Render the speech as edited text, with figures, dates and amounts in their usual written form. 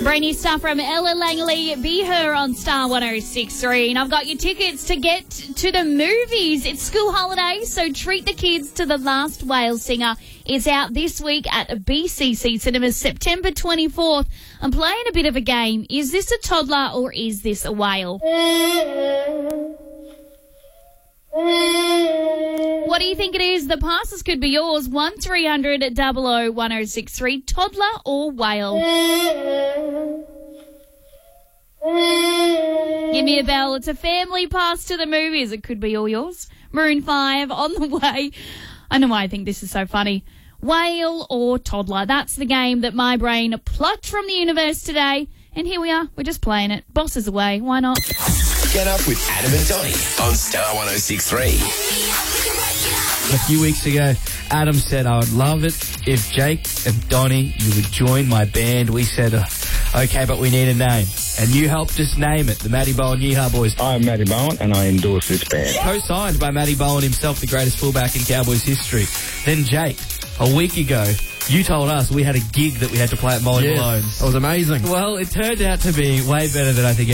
Brand new stuff from Ella Langley, Be Her on Star 106.3. And I've got your tickets to get to the movies. It's school holidays, so treat the kids to The Last Whale Singer. It's out this week at BCC Cinemas, September 24th. I'm playing a bit of a game. Is this a toddler or is this a whale? What do you think it is? The passes could be yours. 1300 00 1063. Toddler or whale? Give me a bell. It's a family pass to the movies. It could be all yours. Maroon 5 on the way. I know why I think this is so funny. Whale or toddler? That's the game that my brain plucked from the universe today. And here we are. We're just playing it. Boss is away. Why not? Get up with Adam and Donnie on Star 106.3. A few weeks ago, Adam said I would love it if Jake and Donnie, you would join my band. We said, okay, but we need a name. And you helped us name it, the Matty Bowen Yeehaw Boys. I'm Matty Bowen and I endorse this band. Co-signed by Matty Bowen himself, the greatest fullback in Cowboys history. Then Jake, a week ago, you told us we had a gig that we had to play at Molly Malone's. It was amazing. Well, it turned out to be way better than I think